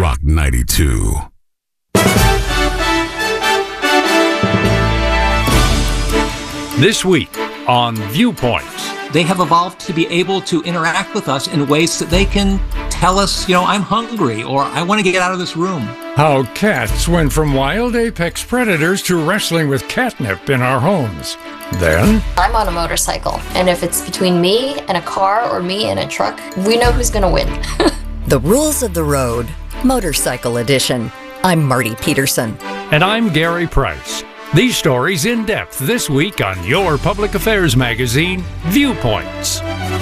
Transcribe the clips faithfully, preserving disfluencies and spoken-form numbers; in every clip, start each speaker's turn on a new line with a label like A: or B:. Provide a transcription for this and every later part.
A: Rock ninety-two.
B: This week on Viewpoints.
C: They have evolved to be able to interact with us in ways that they can tell us, you know, I'm hungry or I want to get out of this room.
B: How cats went from wild apex predators to wrestling with catnip in our homes. Then,
D: I'm on a motorcycle, and if it's between me and a car or me and a truck, we know who's going to win.
E: The Rules of the Road, Motorcycle Edition. I'm Marty Peterson.
B: And I'm Gary Price. These stories in depth this week on your public affairs magazine, Viewpoints.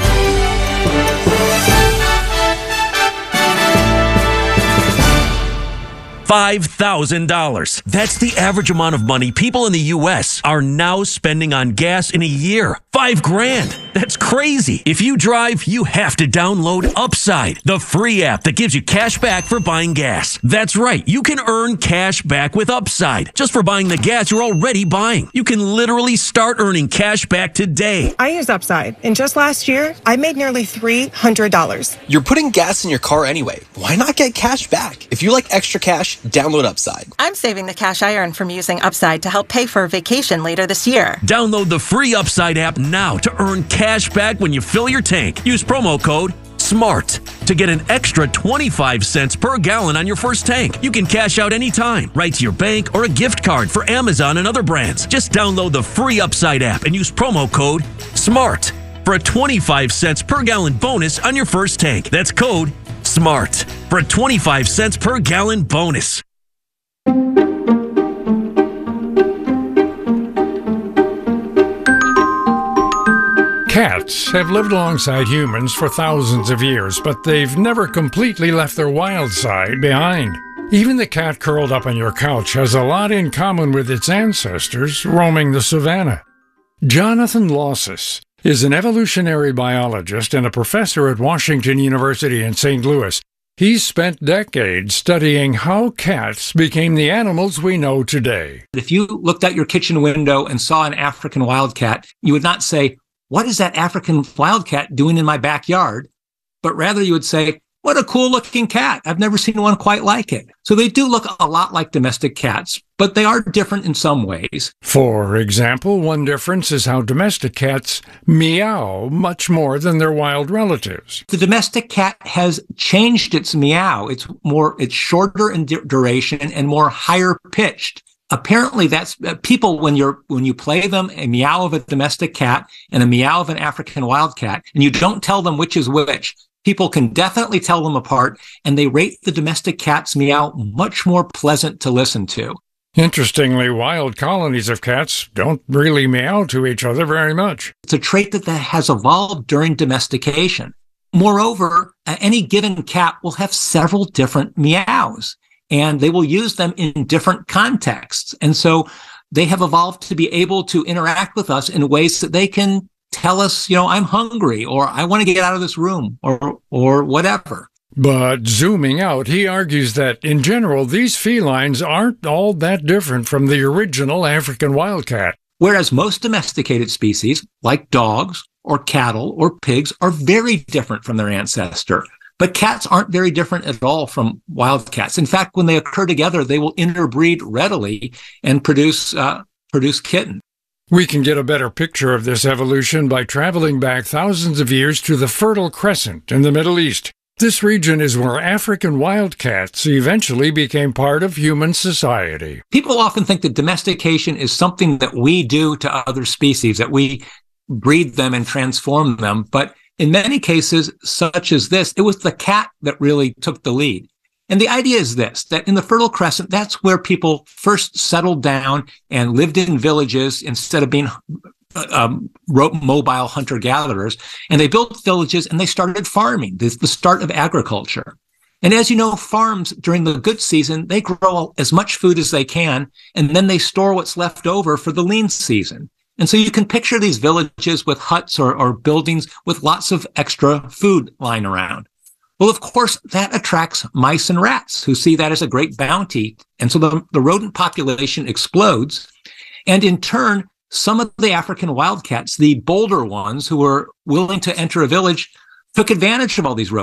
F: five thousand dollars. That's the average amount of money people in the U S are now spending on gas in a year. Five grand. That's crazy. If you drive, you have to download Upside, the free app that gives you cash back for buying gas. That's right. You can earn cash back with Upside just for buying the gas you're already buying. You can literally start earning cash back today.
G: I use Upside, and just last year, I made nearly three hundred dollars.
H: You're putting gas in your car anyway. Why not get cash back? If you like extra cash, download Upside.
G: I'm saving the cash I earn from using Upside to help pay for a vacation later this year.
F: Download the free Upside app now to earn cash back when you fill your tank. Use promo code SMART to get an extra twenty-five cents per gallon on your first tank. You can cash out anytime, right to your bank or a gift card for Amazon and other brands. Just download the free Upside app and use promo code SMART for a twenty-five cents per gallon bonus on your first tank. That's code SMART for a twenty-five cents per gallon bonus.
B: Cats have lived alongside humans for thousands of years, but they've never completely left their wild side behind. Even the cat curled up on your couch has a lot in common with its ancestors roaming the savannah. Jonathan Lossis is an evolutionary biologist and a professor at Washington University in Saint Louis. He's spent decades studying how cats became the animals we know today.
C: If you looked out your kitchen window and saw an African wildcat, you would not say, what is that African wildcat doing in my backyard? But rather you would say, what a cool looking cat. I've never seen one quite like it. So they do look a lot like domestic cats, but they are different in some ways.
B: For example, one difference is how domestic cats meow much more than their wild relatives.
C: The domestic cat has changed its meow. It's more, it's shorter in duration and more higher pitched. Apparently, that's uh, people when you're when you play them a meow of a domestic cat and a meow of an African wildcat, and you don't tell them which is which, people can definitely tell them apart, and they rate the domestic cat's meow much more pleasant to listen to.
B: Interestingly, wild colonies of cats don't really meow to each other very much.
C: It's a trait that, that has evolved during domestication. Moreover, uh, any given cat will have several different meows, and they will use them in different contexts. And so they have evolved to be able to interact with us in ways that they can tell us, you know, I'm hungry, or I want to get out of this room, or or whatever.
B: But zooming out, he argues that, in general, these felines aren't all that different from the original African wildcat.
C: Whereas most domesticated species, like dogs or cattle or pigs, are very different from their ancestor. But cats aren't very different at all from wildcats. In fact, when they occur together, they will interbreed readily and produce uh, produce kittens.
B: We can get a better picture of this evolution by traveling back thousands of years to the Fertile Crescent in the Middle East. This region is where African wildcats eventually became part of human society.
C: People often think that domestication is something that we do to other species, that we breed them and transform them. But in many cases, such as this, it was the cat that really took the lead. And the idea is this, that in the Fertile Crescent, that's where people first settled down and lived in villages instead of being um, mobile hunter-gatherers. And they built villages and they started farming. This is the start of agriculture. And as you know, farms during the good season, they grow as much food as they can, and then they store what's left over for the lean season. And so you can picture these villages with huts or, or buildings with lots of extra food lying around. Well, of course, that attracts mice and rats who see that as a great bounty. And so the, the rodent population explodes. And in turn, some of the African wildcats, the bolder ones who were willing to enter a village, took advantage of all these rodents.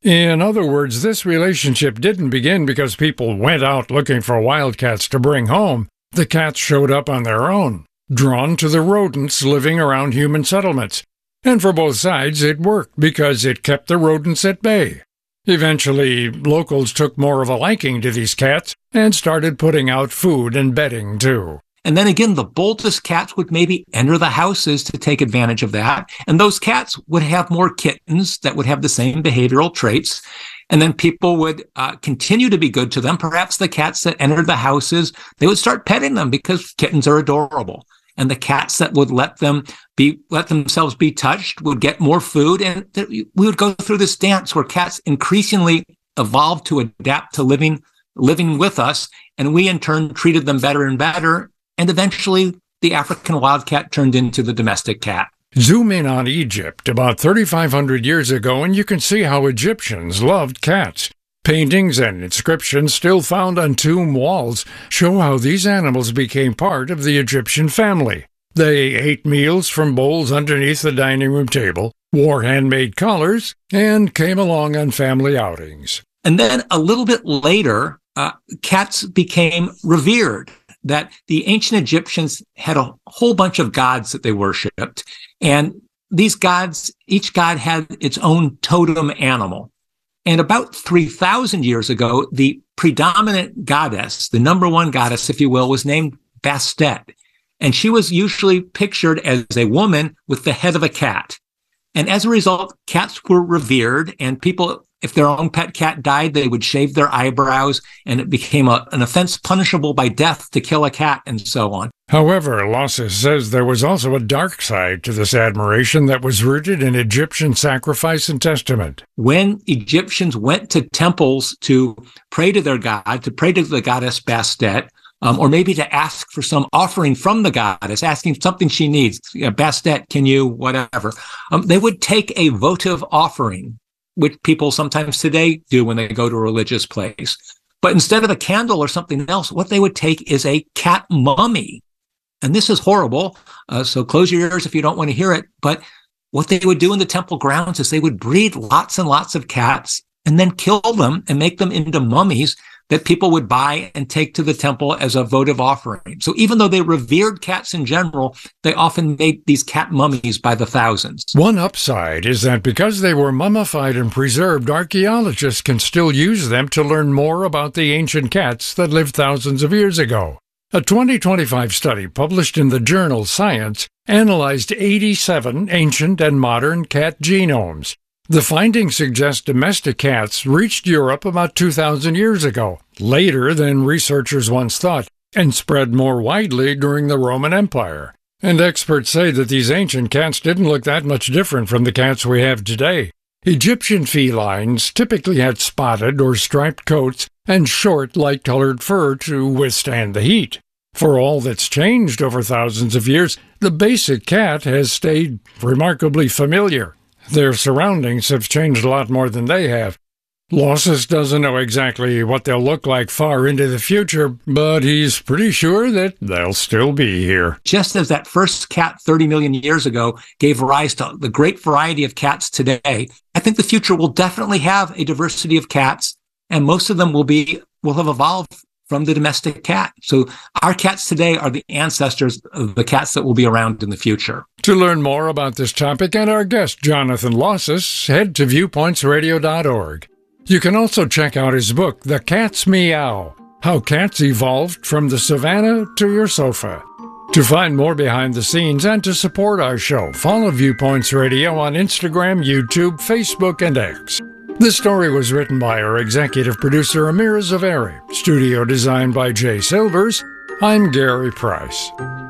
B: In other words, this relationship didn't begin because people went out looking for wildcats to bring home. The cats showed up on their own, drawn to the rodents living around human settlements. And for both sides, it worked because it kept the rodents at bay. Eventually, locals took more of a liking to these cats and started putting out food and bedding, too.
C: And then again, the boldest cats would maybe enter the houses to take advantage of that. And those cats would have more kittens that would have the same behavioral traits. And then people would uh, continue to be good to them. Perhaps the cats that entered the houses, they would start petting them because kittens are adorable. And the cats that would let them be, let themselves be touched would get more food. And th- we would go through this dance where cats increasingly evolved to adapt to living, living with us. And we in turn treated them better and better. And eventually the African wildcat turned into the domestic cat.
B: Zoom in on Egypt about thirty-five hundred years ago, and you can see how Egyptians loved cats. Paintings and inscriptions still found on tomb walls show how these animals became part of the Egyptian family. They ate meals from bowls underneath the dining room table, wore handmade collars, and came along on family outings.
C: And then a little bit later, uh, cats became revered. That the ancient Egyptians had a whole bunch of gods that they worshipped. And these gods, each god had its own totem animal. And about three thousand years ago, the predominant goddess, the number one goddess, if you will, was named Bastet. And she was usually pictured as a woman with the head of a cat. And as a result, cats were revered, and people, if their own pet cat died, they would shave their eyebrows, and it became a, an offense punishable by death to kill a cat, and so on.
B: However, Losses says there was also a dark side to this admiration that was rooted in Egyptian sacrifice and testament.
C: When Egyptians went to temples to pray to their god, to pray to the goddess Bastet, Um, or maybe to ask for some offering from the goddess, asking something she needs. You know, Bastet, can you, whatever. Um, they would take a votive offering, which people sometimes today do when they go to a religious place. But instead of a candle or something else, what they would take is a cat mummy. And this is horrible, uh, so close your ears if you don't want to hear it. But what they would do in the temple grounds is they would breed lots and lots of cats and then kill them and make them into mummies that people would buy and take to the temple as a votive offering. So even though they revered cats in general, they often made these cat mummies by the thousands.
B: One upside is that because they were mummified and preserved, archaeologists can still use them to learn more about the ancient cats that lived thousands of years ago. A twenty twenty-five study published in the journal Science analyzed eighty-seven ancient and modern cat genomes. The findings suggest domestic cats reached Europe about two thousand years ago, later than researchers once thought, and spread more widely during the Roman Empire. And experts say that these ancient cats didn't look that much different from the cats we have today. Egyptian felines typically had spotted or striped coats and short, light-colored fur to withstand the heat. For all that's changed over thousands of years, the basic cat has stayed remarkably familiar. Their surroundings have changed a lot more than they have. Losses doesn't know exactly what they'll look like far into the future, but he's pretty sure that they'll still be here.
C: Just as that first cat thirty million years ago gave rise to the great variety of cats today, I think the future will definitely have a diversity of cats, and most of them will be will have evolved from the domestic cat. So our cats today are the ancestors of the cats that will be around in the future.
B: To learn more about this topic and our guest, Jonathan Losses, head to viewpoints radio dot org. You can also check out his book, The Cat's Meow, How Cats Evolved from the Savannah to Your Sofa. To find more behind the scenes and to support our show, follow Viewpoints Radio on Instagram, YouTube, Facebook, and X. This story was written by our executive producer, Amira Zaveri. Studio designed by Jay Silvers. I'm Gary Price.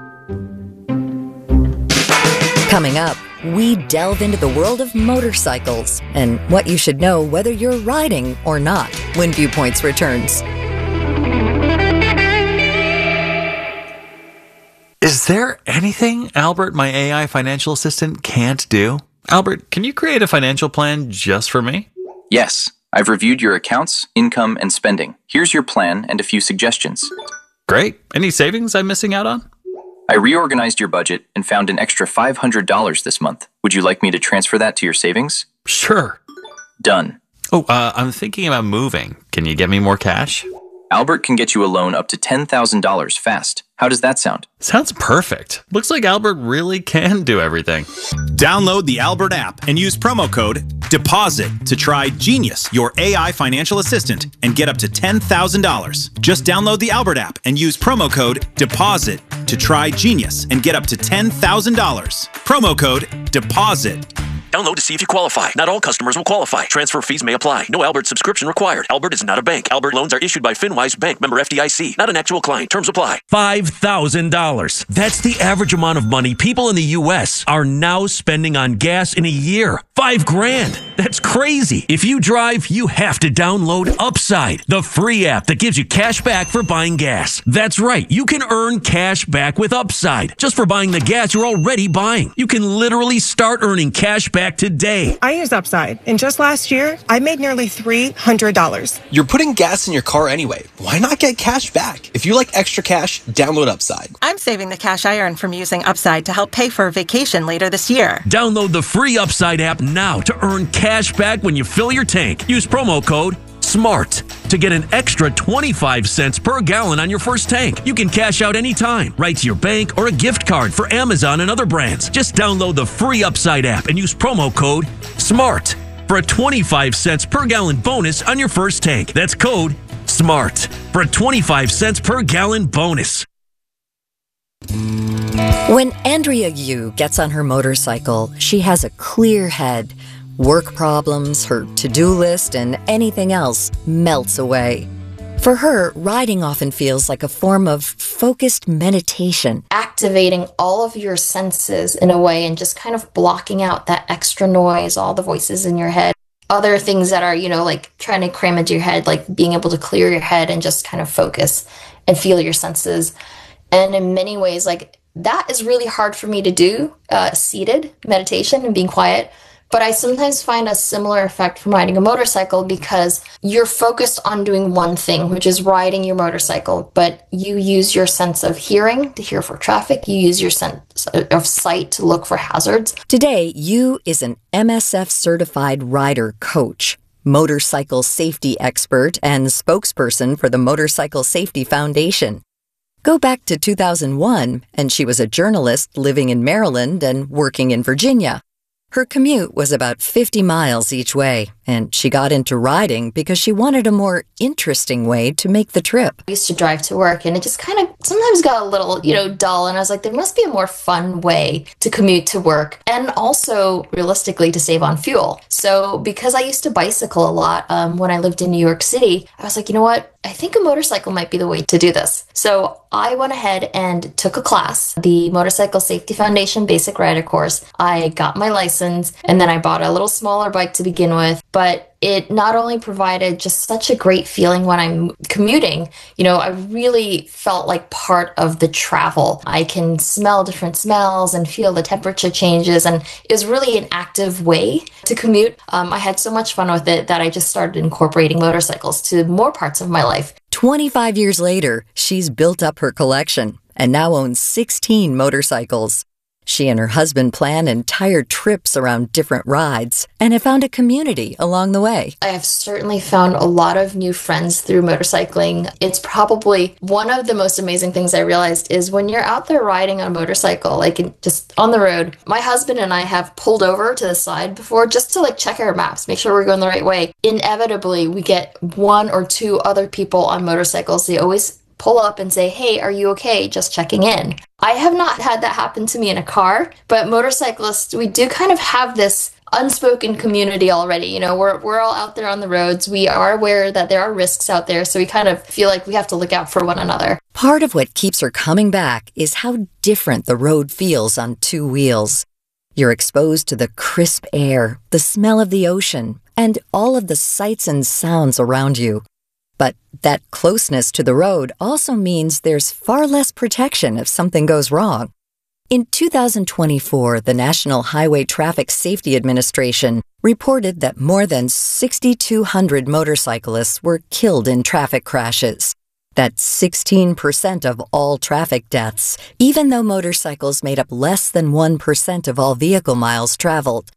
E: Coming up, we delve into the world of motorcycles and what you should know whether you're riding or not when Viewpoints returns.
A: Is there anything Albert, my A I financial assistant, can't do? Albert, can you create a financial plan just for me?
I: Yes, I've reviewed your accounts, income, and spending. Here's your plan and a few suggestions.
A: Great. Any savings I'm missing out on?
I: I reorganized your budget and found an extra five hundred dollars this month. Would you like me to transfer that to your savings?
A: Sure.
I: Done.
A: Oh, uh, I'm thinking about moving. Can you get me more cash?
I: Albert can get you a loan up to ten thousand dollars fast. How does that sound?
A: Sounds perfect. Looks like Albert really can do everything.
J: Download the Albert app and use promo code DEPOSIT to try Genius, your A I financial assistant, and get up to ten thousand dollars. Just download the Albert app and use promo code DEPOSIT to try Genius and get up to ten thousand dollars. Promo code DEPOSIT.
F: Download to see if you qualify. Not all customers will qualify. Transfer fees may apply. No Albert subscription required. Albert is not a bank. Albert loans are issued by FinWise Bank, member F D I C. Not an actual client. Terms apply. five thousand dollars. That's the average amount of money people in the U S are now spending on gas in a year. Five grand. That's crazy. If you drive, you have to download Upside, the free app that gives you cash back for buying gas. That's right. You can earn cash back with Upside just for buying the gas you're already buying. You can literally start earning cash back today.
G: I use Upside, and just last year, I made nearly three hundred dollars.
H: You're putting gas in your car anyway. Why not get cash back? If you like extra cash, download Upside.
G: I'm saving the cash I earn from using Upside to help pay for a vacation later this year.
F: Download the free Upside app now to earn cash back when you fill your tank. Use promo code SMART to get an extra twenty-five cents per gallon on your first tank. You can cash out anytime, right to your bank or a gift card for Amazon and other brands. Just download the free Upside app and use promo code SMART for a twenty-five cents per gallon bonus on your first tank. That's code SMART for a twenty-five cents per gallon bonus.
E: When Andrea Yu gets on her motorcycle, she has a clear head. Work problems, her to-do list, and anything else melts away. For her, riding often feels like a form of focused meditation.
D: Activating all of your senses in a way and just kind of blocking out that extra noise, all the voices in your head. Other things that are, you know, like trying to cram into your head, like being able to clear your head and just kind of focus and feel your senses. And in many ways, like that is really hard for me to do, uh, seated meditation and being quiet. But I sometimes find a similar effect from riding a motorcycle because you're focused on doing one thing, which is riding your motorcycle, but you use your sense of hearing to hear for traffic. You use your sense of sight to look for hazards.
E: Today, Yu is an M S F certified rider coach, motorcycle safety expert, and spokesperson for the Motorcycle Safety Foundation. Go back to two thousand one, and she was a journalist living in Maryland and working in Virginia. Her commute was about fifty miles each way, and she got into riding because she wanted a more interesting way to make the trip.
D: I used to drive to work, and it just kind of sometimes got a little, you know, dull, and I was like, there must be a more fun way to commute to work, and also, realistically, to save on fuel. So, because I used to bicycle a lot um, when I lived in New York City, I was like, you know what? I think a motorcycle might be the way to do this. So I went ahead and took a class, the Motorcycle Safety Foundation Basic Rider course. I got my license, and then I bought a little smaller bike to begin with, but it not only provided just such a great feeling when I'm commuting, you know, I really felt like part of the travel. I can smell different smells and feel the temperature changes, and it was really an active way to commute. Um, I had so much fun with it that I just started incorporating motorcycles to more parts of my life.
E: twenty-five years later, she's built up her collection and now owns sixteen motorcycles. She and her husband plan entire trips around different rides and have found a community along the way.
D: I have certainly found a lot of new friends through motorcycling. It's probably one of the most amazing things I realized is when you're out there riding on a motorcycle, like in, just on the road, my husband and I have pulled over to the side before just to like check our maps, make sure we're going the right way. Inevitably, we get one or two other people on motorcycles. They always pull up and say, hey, are you okay? Just checking in. I have not had that happen to me in a car, but motorcyclists, we do kind of have this unspoken community already. You know, we're we're all out there on the roads. We are aware that there are risks out there, so we kind of feel like we have to look out for one another.
E: Part of what keeps her coming back is how different the road feels on two wheels. You're exposed to the crisp air, the smell of the ocean, and all of the sights and sounds around you. But that closeness to the road also means there's far less protection if something goes wrong. In two thousand twenty-four, the National Highway Traffic Safety Administration reported that more than six thousand two hundred motorcyclists were killed in traffic crashes. That's sixteen percent of all traffic deaths, even though motorcycles made up less than one percent of all vehicle miles traveled.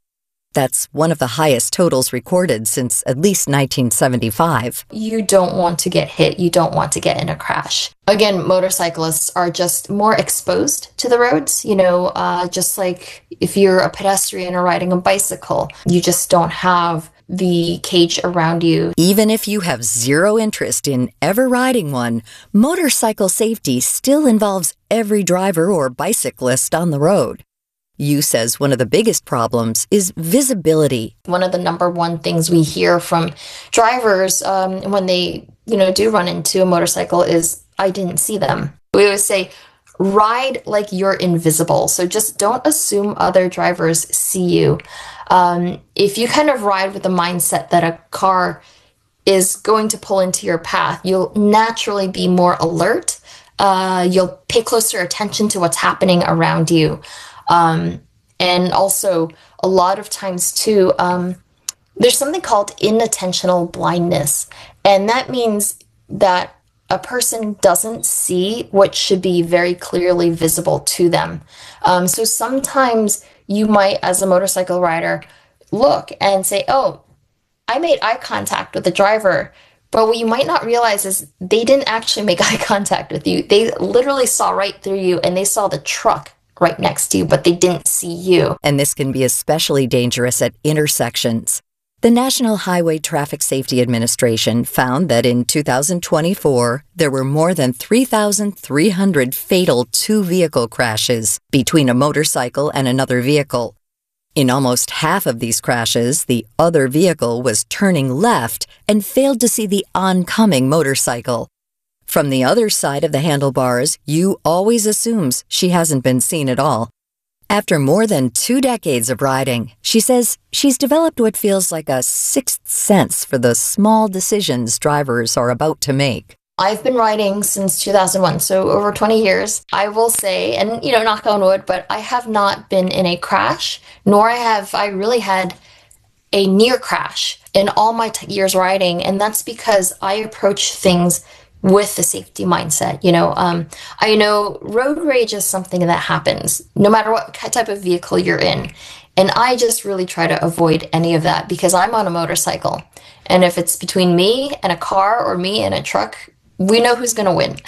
E: That's one of the highest totals recorded since at least nineteen seventy-five.
D: You don't want to get hit. You don't want to get in a crash. Again, motorcyclists are just more exposed to the roads. You know, uh, just like if you're a pedestrian or riding a bicycle, you just don't have the cage around you.
E: Even if you have zero interest in ever riding one, motorcycle safety still involves every driver or bicyclist on the road. Yu says one of the biggest problems is visibility.
D: One of the number one things we hear from drivers um, when they, you know, do run into a motorcycle is, I didn't see them. We always say, ride like you're invisible. So just don't assume other drivers see you. Um, if you kind of ride with the mindset that a car is going to pull into your path, you'll naturally be more alert. Uh, you'll pay closer attention to what's happening around you. Um, and also a lot of times too, um, there's something called inattentional blindness. And that means that a person doesn't see what should be very clearly visible to them. Um, so sometimes you might, as a motorcycle rider, look and say, oh, I made eye contact with the driver. But what you might not realize is they didn't actually make eye contact with you. They literally saw right through you, and they saw the truck right next to you, but they didn't see you.
E: And this can be especially dangerous at intersections. The National Highway Traffic Safety Administration found that in two thousand twenty-four, there were more than three thousand three hundred fatal two-vehicle crashes between a motorcycle and another vehicle. In almost half of these crashes, the other vehicle was turning left and failed to see the oncoming motorcycle. From the other side of the handlebars, Yu always assumes she hasn't been seen at all. After more than two decades of riding, she says she's developed what feels like a sixth sense for the small decisions drivers are about to make.
D: I've been riding since two thousand one, so over twenty years. I will say, and you know, knock on wood, but I have not been in a crash, nor have I really had a near crash in all my t- years riding. And that's because I approach things with the safety mindset. You know, um, I know road rage is something that happens no matter what type of vehicle you're in. And I just really try to avoid any of that because I'm on a motorcycle. And if it's between me and a car or me and a truck, we know who's going to win.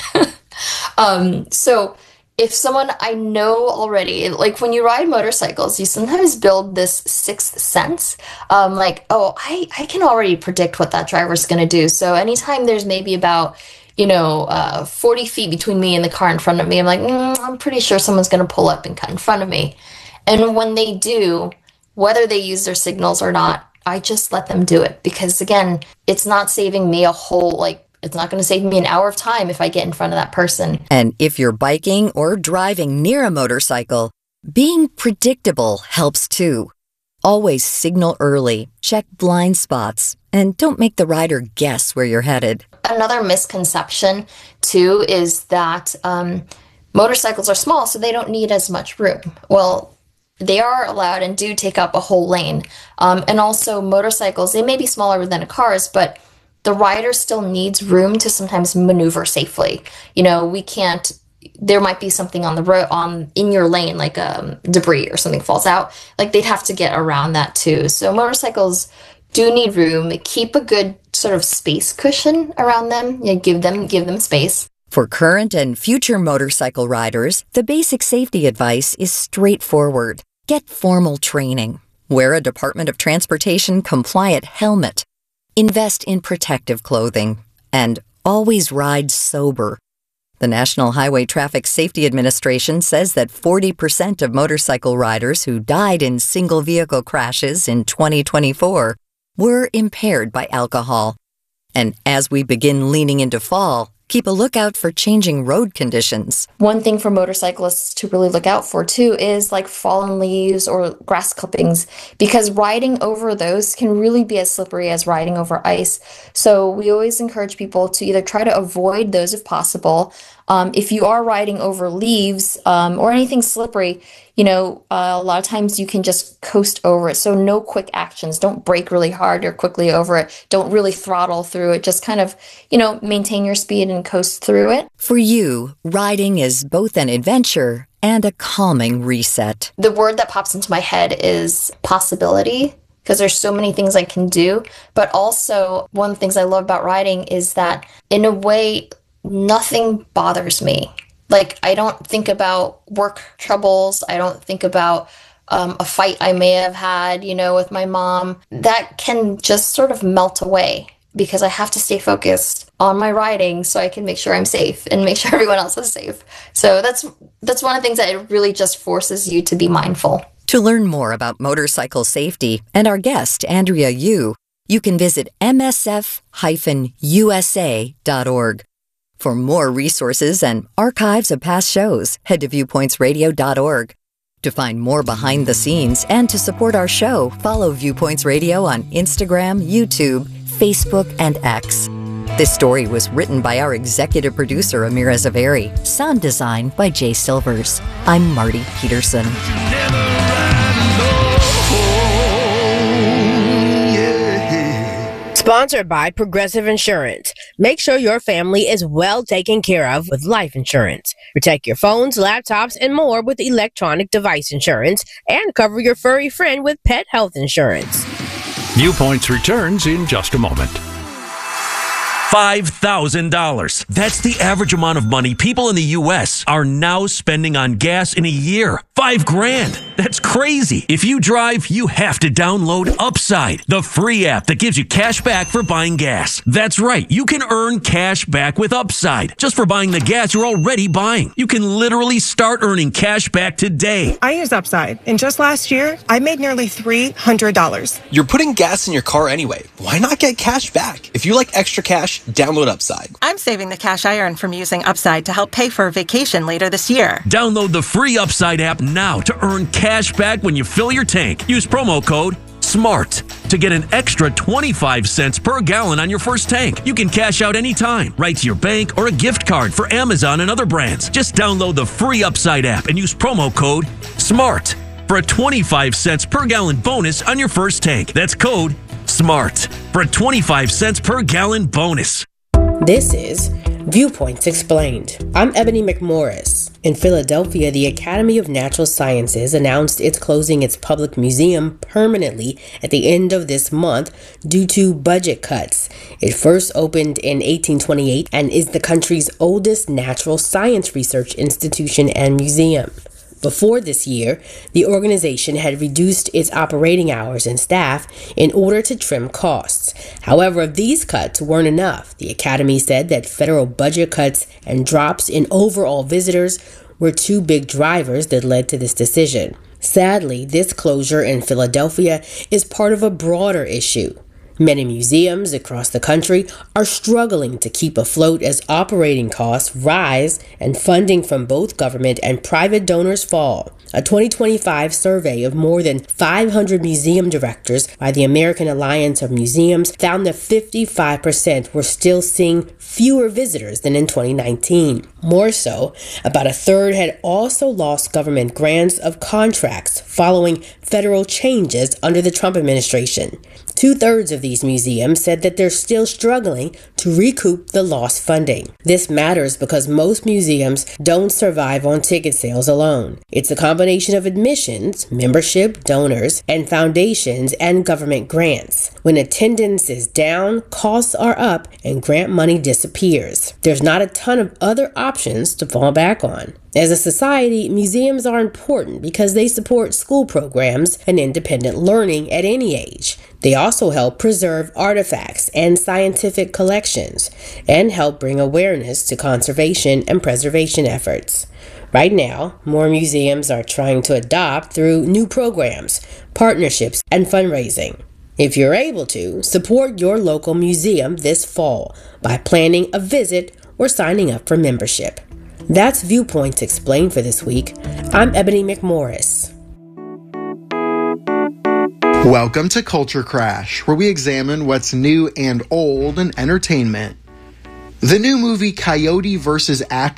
D: um, so if someone I know already, like when you ride motorcycles, you sometimes build this sixth sense. Um, like, oh, I, I can already predict what that driver's going to do. So anytime there's maybe about, you know, uh, forty feet between me and the car in front of me, I'm like, mm, I'm pretty sure someone's going to pull up and cut in front of me. And when they do, whether they use their signals or not, I just let them do it. Because again, it's not saving me a whole, like, it's not going to save me an hour of time if I get in front of that person.
E: And if you're biking or driving near a motorcycle, being predictable helps too. Always signal early, check blind spots, and don't make the rider guess where you're headed.
D: Another misconception, too, is that um, motorcycles are small, so they don't need as much room. Well, they are allowed and do take up a whole lane. Um, and also motorcycles, they may be smaller than cars, but the rider still needs room to sometimes maneuver safely. You know, we can't, there might be something on the road, on in your lane, like um, debris or something falls out. Like they'd have to get around that too. So motorcycles do need room. Keep a good sort of space cushion around them. You know, give them, give them space.
E: For current and future motorcycle riders, the basic safety advice is straightforward. Get formal training. Wear a Department of Transportation compliant helmet. Invest in protective clothing. And always ride sober. The National Highway Traffic Safety Administration says that forty percent of motorcycle riders who died in single-vehicle crashes in twenty twenty-four were impaired by alcohol. And as we begin leaning into fall, keep a lookout for changing road conditions.
D: One thing for motorcyclists to really look out for, too, is like fallen leaves or grass clippings, because riding over those can really be as slippery as riding over ice. So we always encourage people to either try to avoid those if possible. Um, if you are riding over leaves um, or anything slippery, you know, uh, a lot of times you can just coast over it. So no quick actions. Don't brake really hard or quickly over it. Don't really throttle through it. Just kind of, you know, maintain your speed and coast through it.
E: For you, riding is both an adventure and a calming reset.
D: The word that pops into my head is possibility, because there's so many things I can do. But also, one of the things I love about riding is that, in a way, nothing bothers me. Like, I don't think about work troubles. I don't think about um, a fight I may have had, you know, with my mom. That can just sort of melt away because I have to stay focused on my riding so I can make sure I'm safe and make sure everyone else is safe. So that's that's one of the things that it really just forces you to be mindful.
E: To learn more about motorcycle safety and our guest, Andrea Yu, you can visit m s f dash u s a dot org. For more resources and archives of past shows, head to viewpoints radio dot org. To find more behind the scenes and to support our show, follow Viewpoints Radio on Instagram, YouTube, Facebook, and X. This story was written by our executive producer, Amira Zaveri. Sound design by Jay Silvers. I'm Marty Peterson.
K: Sponsored by Progressive Insurance. Make sure your family is well taken care of with life insurance. Protect your phones, laptops, and more with electronic device insurance, and cover your furry friend with pet health insurance.
B: Viewpoints returns in just a moment.
F: five thousand dollars. That's the average amount of money people in the U S are now spending on gas in a year. Five grand. That's crazy. If you drive, you have to download Upside, the free app that gives you cash back for buying gas. That's right. You can earn cash back with Upside just for buying the gas you're already buying. You can literally start earning cash back today.
L: I use Upside, and just last year, I made nearly three hundred dollars.
H: You're putting gas in your car anyway. Why not get cash back? If you like extra cash, download Upside.
G: I'm saving the cash I earn from using Upside to help pay for a vacation later this year.
F: Download the free Upside app now to earn cash back when you fill your tank. Use promo code SMART to get an extra twenty-five cents per gallon on your first tank. You can cash out anytime, right to your bank or a gift card for Amazon and other brands. Just download the free Upside app and use promo code SMART for a twenty-five cents per gallon bonus on your first tank. That's code SMART for a twenty-five cents per gallon bonus.
K: This is Viewpoints Explained. I'm Ebony McMorris. In Philadelphia, the Academy of Natural Sciences announced it's closing its public museum permanently at the end of this month due to budget cuts. It first opened in eighteen twenty-eight and is the country's oldest natural science research institution and museum. Before this year, the organization had reduced its operating hours and staff in order to trim costs. However, these cuts weren't enough. The Academy said that federal budget cuts and drops in overall visitors were two big drivers that led to this decision. Sadly, this closure in Philadelphia is part of a broader issue. Many museums across the country are struggling to keep afloat as operating costs rise and funding from both government and private donors fall. A twenty twenty-five survey of more than five hundred museum directors by the American Alliance of Museums found that fifty-five percent were still seeing fewer visitors than in twenty nineteen. More so, about a third had also lost government grants of contracts following federal changes under the Trump administration. Two-thirds of these museums said that they're still struggling to recoup the lost funding. This matters because most museums don't survive on ticket sales alone. It's a combination of admissions, membership, donors, and foundations and government grants. When attendance is down, costs are up, and grant money disappears. There's not a ton of other options to fall back on. As a society, museums are important because they support school programs and independent learning at any age. They also help preserve artifacts and scientific collections and help bring awareness to conservation and preservation efforts. Right now, more museums are trying to adopt through new programs, partnerships, and fundraising. If you're able to, support your local museum this fall by planning a visit or signing up for membership. That's Viewpoints Explained for this week. I'm Ebony McMorris.
M: Welcome to Culture Crash, where we examine what's new and old in entertainment. The new movie Coyote versus Acme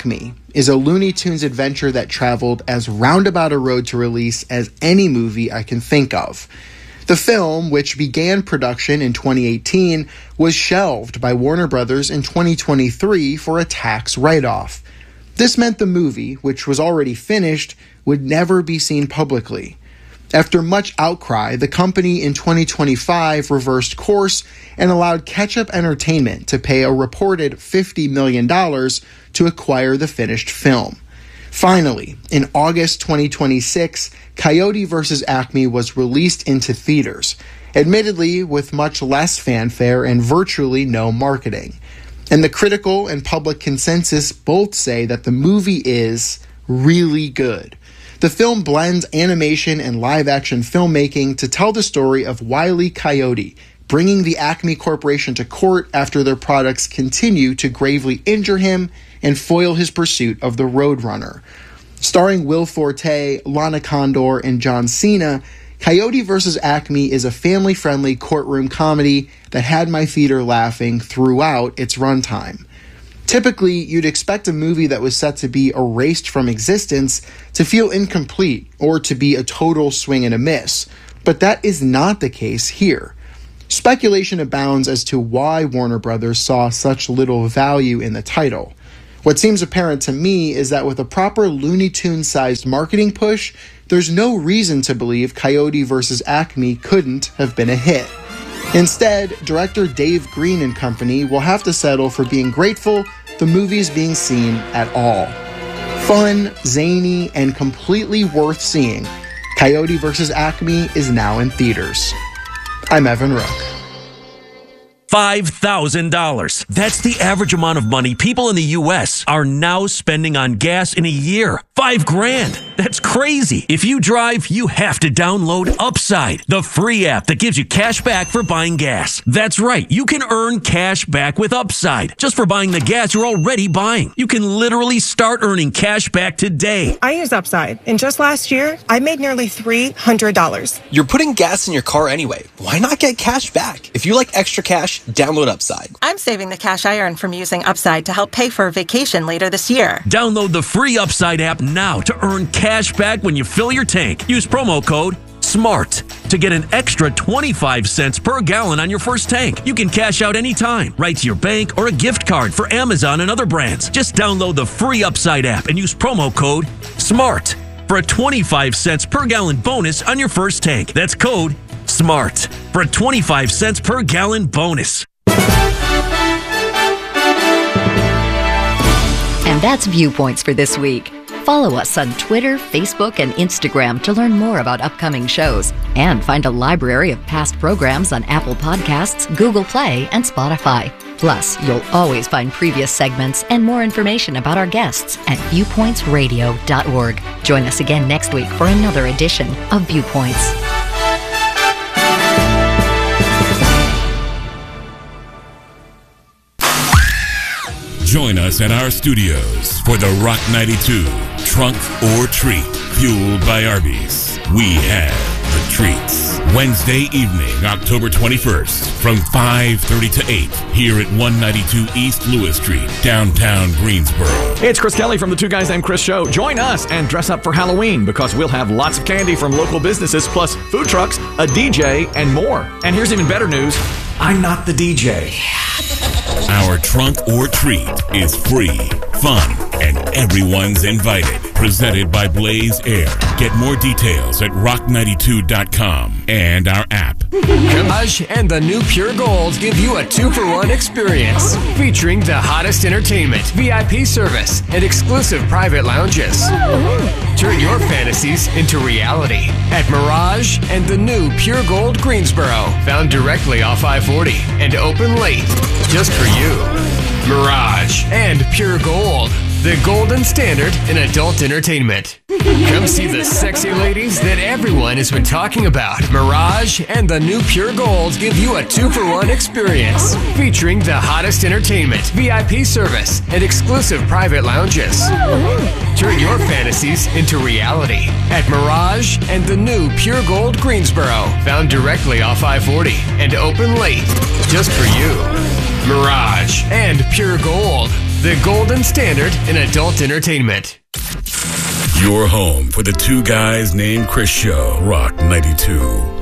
M: is a Looney Tunes adventure that traveled as roundabout a road to release as any movie I can think of. The film, which began production in twenty eighteen, was shelved by Warner Brothers in twenty twenty-three for a tax write-off. This meant the movie, which was already finished, would never be seen publicly. After much outcry, the company in twenty twenty-five reversed course and allowed Ketchup Entertainment to pay a reported fifty million dollars to acquire the finished film. Finally, in August twenty twenty-six, Coyote versus. Acme was released into theaters, admittedly with much less fanfare and virtually no marketing. And the critical and public consensus both say that the movie is really good. The film blends animation and live-action filmmaking to tell the story of Wile E. Coyote, bringing the Acme Corporation to court after their products continue to gravely injure him and foil his pursuit of the Roadrunner. Starring Will Forte, Lana Condor, and John Cena, Coyote versus. Acme is a family-friendly courtroom comedy that had my theater laughing throughout its runtime. Typically, you'd expect a movie that was set to be erased from existence to feel incomplete or to be a total swing and a miss, but that is not the case here. Speculation abounds as to why Warner Brothers saw such little value in the title. What seems apparent to me is that with a proper Looney Tunes-sized marketing push, there's no reason to believe Coyote versus. Acme couldn't have been a hit. Instead, director Dave Green and company will have to settle for being grateful the movie's being seen at all. Fun, zany, and completely worth seeing, Coyote versus. Acme is now in theaters. I'm Evan Rook.
F: five thousand dollars. That's the average amount of money people in the U S are now spending on gas in a year. Five grand. That's crazy. If you drive, you have to download Upside, the free app that gives you cash back for buying gas. That's right. You can earn cash back with Upside just for buying the gas you're already buying. You can literally start earning cash back today.
L: I use Upside, and just last year, I made nearly three hundred dollars.
H: You're putting gas in your car anyway. Why not get cash back? If you like extra cash, download Upside.
G: I'm saving the cash I earn from using Upside to help pay for a vacation later this year.
F: Download the free Upside app now to earn cash back when you fill your tank. Use promo code SMART to get an extra twenty-five cents per gallon on your first tank. You can cash out anytime, right to your bank or a gift card for Amazon and other brands. Just download the free Upside app and use promo code SMART for a twenty-five cents per gallon bonus on your first tank. That's code SMART for a twenty-five cents per gallon bonus.
E: And that's Viewpoints for this week. Follow us on Twitter, Facebook, and Instagram to learn more about upcoming shows and find a library of past programs on Apple Podcasts, Google Play, and Spotify. Plus, you'll always find previous segments and more information about our guests at viewpoints radio dot org. Join us again next week for another edition of Viewpoints.
N: Join us at our studios for the Rock ninety-two Trunk or Treat, fueled by Arby's. We have the treats. Wednesday evening, October twenty-first, from five thirty to eight, here at one ninety-two East Lewis Street, downtown Greensboro.
O: Hey, it's Chris Kelly from the Two Guys Named Chris show. Join us and dress up for Halloween because we'll have lots of candy from local businesses, plus food trucks, a D J, and more. And here's even better news. I'm not the D J.
N: Our Trunk or Treat is free, fun, and everyone's invited. Presented by Blaze Air. Get more details at rock ninety-two dot com and our app.
P: Garage and the new Pure Gold give you a two-for-one experience featuring the hottest entertainment, V I P service, and exclusive private lounges. Turn your fantasies into reality at Mirage and the new Pure Gold Greensboro, found directly off I forty and open late just for you. Mirage and Pure Gold, the golden standard in adult entertainment. Come see the sexy ladies that everyone has been talking about. Mirage and the new Pure Gold give you a two-for-one experience featuring the hottest entertainment, V I P service, and exclusive private lounges. Turn your fantasies into reality at Mirage and the new Pure Gold Greensboro, found directly off I forty and open late just for you. Mirage and Pure Gold, the golden standard in adult entertainment.
N: Your home for the Two Guys Named Chris show, Rock ninety-two.